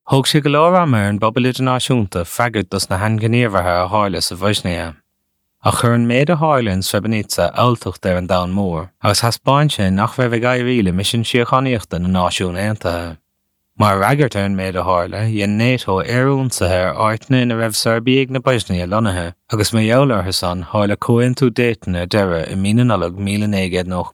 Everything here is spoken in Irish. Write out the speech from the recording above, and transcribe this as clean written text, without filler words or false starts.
Thug sé go leor amar an bobail idirnáisiúnta freagart dus na hainghníomhartha a tharla sa bhaisnéithe. A chur an méid a tharla in Srebrenica eoltocht ar an domhan mór, agus thaspáin sin nach bheith gairíle mission síochaníochta na náisiún Aontaithe. Mar raigart ar an méid a tharla, dhéan NATO éarúnsathe ar áitne na raibh Serbiaigh na Baisné lonathe, agus mé eolar san tharla cóin tú déitna deire i 1989.